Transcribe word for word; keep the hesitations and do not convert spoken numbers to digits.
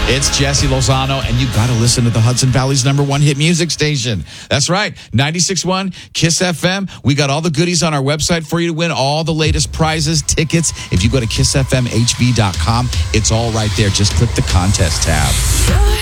It's Jesse Lozano, and you got to listen to the Hudson Valley's number one hit music station. That's right, ninety-six point one KISS F M. We got all the goodies on our website for you to win, all the latest prizes, tickets. If you go to kiss f m h b dot com, it's all right there. Just click the contest tab.